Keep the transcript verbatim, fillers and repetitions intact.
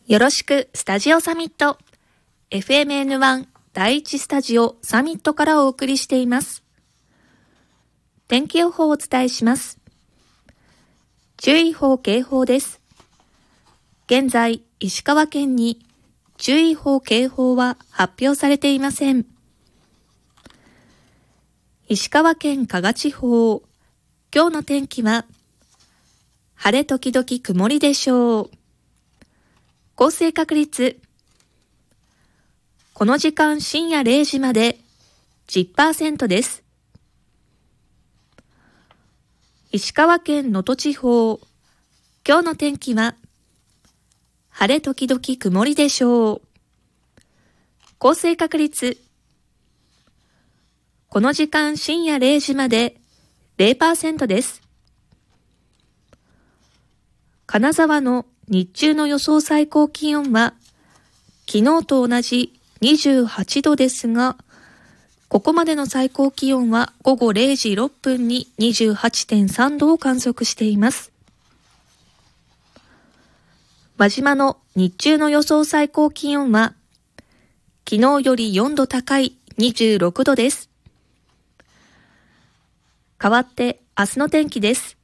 よろしくスタジオサミット エフエムエヌワン 第一スタジオサミットからお送りしています。天気予報をお伝えします。注意報警報です。現在石川県に注意報警報は発表されていません。石川県加賀地方、今日の天気は晴れ時々曇りでしょう。降水確率、この時間深夜れいじまで じゅっパーセント です。石川県能登地方、今日の天気は晴れ時々曇りでしょう。降水確率、この時間深夜れいじまで ゼロパーセント です。金沢の日中の予想最高気温は昨日と同じにじゅうはちどですが、ここまでの最高気温はごごれいじろっぷんに にじゅうはちてんさんどを観測しています。輪島の日中の予想最高気温は昨日よりよんど高いにじゅうろくどです。代わって明日の天気です。